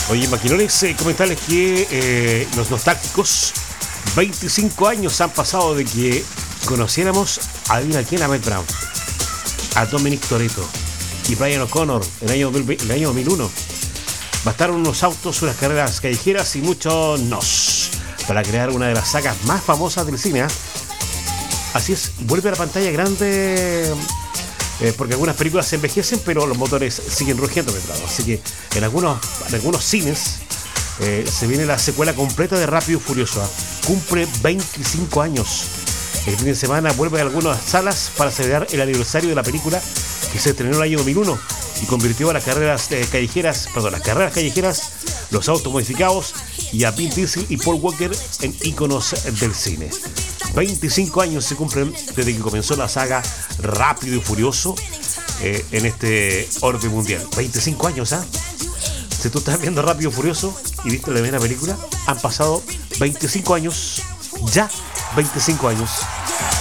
Oye, maquinones, comentarles que los nostálgicos 25 años han pasado de que conociéramos a quién, a Mike Brown, a Dominic Toretto y Brian O'Connor en el año 2001. Bastaron unos autos, unas carreras callejeras y muchos nos para crear una de las sagas más famosas del cine. Así es, vuelve a la pantalla grande. Porque algunas películas se envejecen, pero los motores siguen rugiendo, así que en algunos cines se viene la secuela completa de Rápido y Furioso. Cumple 25 años. El fin de semana vuelve a algunas salas para celebrar el aniversario de la película que se estrenó en el año 2001 y convirtió a las carreras callejeras, los autos modificados y a Vin Diesel y Paul Walker en íconos del cine. 25 años se cumplen desde que comenzó la saga Rápido y Furioso en este orden mundial. 25 años, ¿ah? Si tú estás viendo Rápido y Furioso y viste la primera película, han pasado 25 años, ya 25 años.